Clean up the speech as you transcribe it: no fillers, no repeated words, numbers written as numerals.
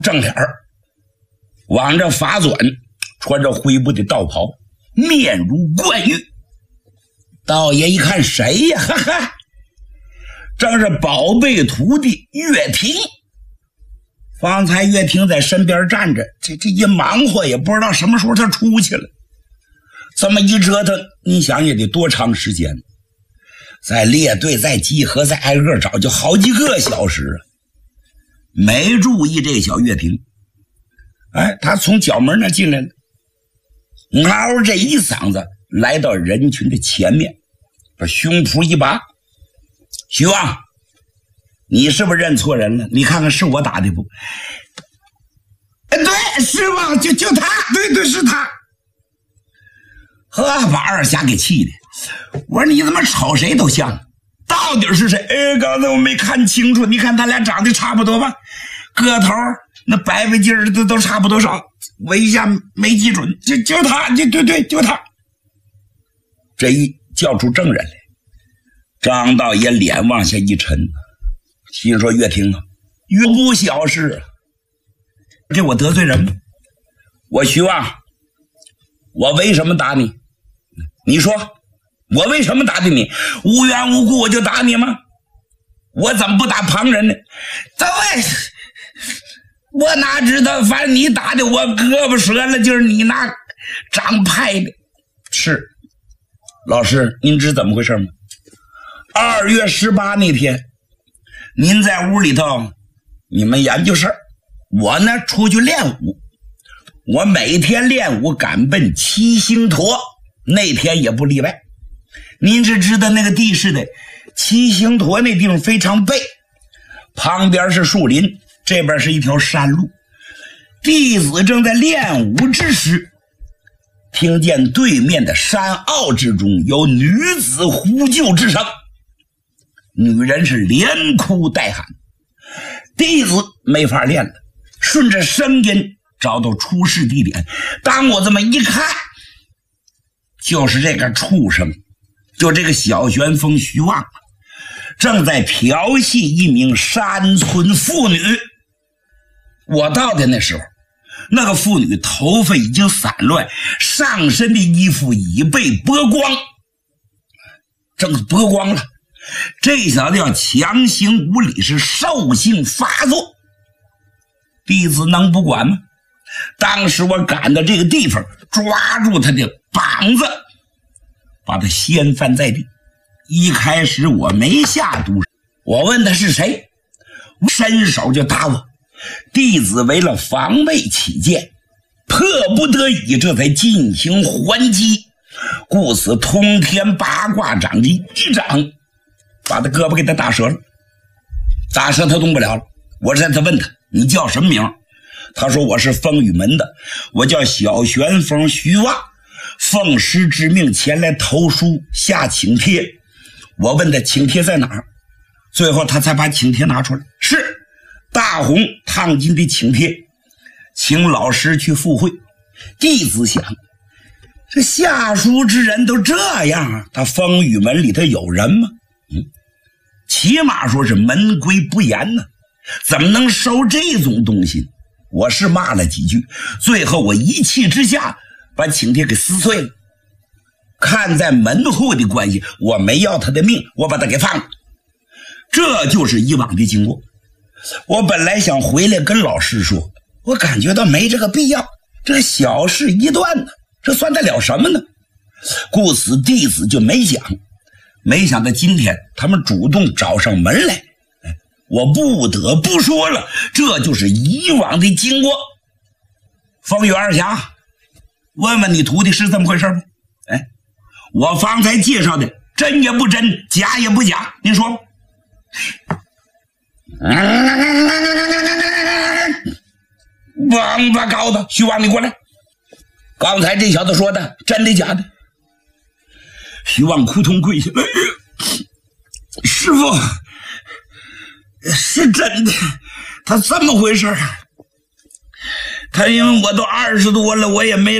正脸儿，挽着发纂，穿着灰布的道袍，面如冠玉。道爷一看谁呀？哈哈，正是宝贝徒弟岳霆。方才岳霆在身边站着，这一忙活也不知道什么时候他出去了。这么一折腾，你想也得多长时间？再列队，再集合，再挨个找，就好几个小时啊！没注意这小岳霆，哎，他从角门那进来了，嗷这一嗓子来到人群的前面，把胸脯一拔：“徐旺，你是不是认错人了？你看看是我打的不？”“对，是吧？就他，对，是他。”呵，把二瞎给气的。我说你怎么瞅谁都像，到底是谁？哎，刚才我没看清楚，你看他俩长得差不多吧？个头那白白净儿都差不多少，我一下没记准，就他，对，就他。这一叫出证人来，张道爷脸往下一沉，心说岳霆啊，岳不小事啊，这我得罪人吗？我徐旺，我为什么打你？你说我为什么打的你？无缘无故我就打你吗？我怎么不打旁人呢？我哪知道，反正你打的我胳膊折了，就是你拿掌拍的。是，老师，您知怎么回事吗？2月18那天，您在屋里头，你们研究事儿，我呢出去练武。我每天练武赶奔七星坨，那天也不例外。您是知道那个地势的，七星坨那地方非常背，旁边是树林，这边是一条山路。弟子正在练武之时，听见对面的山坳之中有女子呼救之声，女人是连哭带喊。弟子没法练了，顺着声音找到出事地点。当我这么一看，就是这个畜生，就这个小旋风徐旺正在调戏一名山村妇女。我到的那时候，那个妇女头发已经散乱，上身的衣服已被剥光，正剥光了。这小子要强行无理，是兽性发作。弟子能不管吗？当时我赶到这个地方，抓住他的膀子，把他掀翻在地。一开始我没下毒手，我问他是谁，伸手就打我。弟子为了防卫起见，迫不得已这才进行还击，故此通天八卦掌一掌把他胳膊给他打折了。打折他动不了了。我再问他，你叫什么名？他说我是风雨门的，我叫小旋风徐旺，奉师之命前来投书下请帖。我问他请帖在哪儿，最后他才把请帖拿出来，是大红烫金的请帖，请老师去赴会。弟子想，这下书之人都这样啊，他风雨门里头有人吗？起码说是门规不严呢，怎么能收这种东西？我是骂了几句，最后我一气之下把请帖给撕碎了。看在门后的关系，我没要他的命，我把他给放了。这就是以往的经过。我本来想回来跟老师说，我感觉到没这个必要，这个小事一段呢，这算得了什么呢？故此弟子就没讲。没想到今天他们主动找上门来，我不得不说了，这就是以往的经过。风雨二侠，问问你徒弟是这么回事吗？我方才介绍的真也不真，假也不假，您说王八羔子，徐旺你过来，刚才这小子说的真的假的？徐旺扑通跪下，师父，是真的，他这么回事。他因为我都20多了，我也没